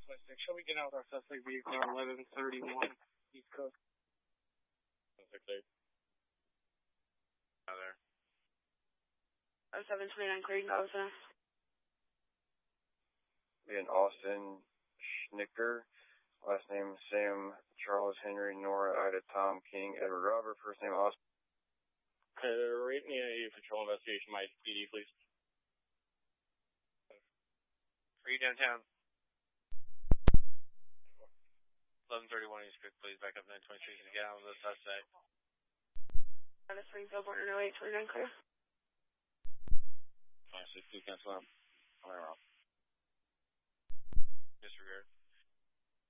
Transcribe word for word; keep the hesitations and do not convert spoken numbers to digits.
twenty-six. Shall we get out with our suspect vehicle at eleven thirty-one East Coast? six eight. Out there. Oh, seven twenty-nine Creighton, Austin. In Austin Schnicker. Last name Sam Charles Henry Nora Ida Tom King Edward Robert. First name Austin. Uh, rate me a patrol investigation, my P D, please. Are you downtown? eleven thirty-one East Coast, please. Back up nine twenty-six and get out with the suspect. Out of Springfield, one oh eight twenty-nine clear. Uh, six two, cancel out. Am I wrong? Disregard.